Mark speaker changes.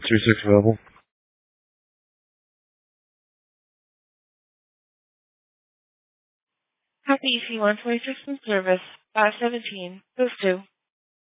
Speaker 1: 2-6 available.
Speaker 2: Happy EC1 system service, 517, post 2.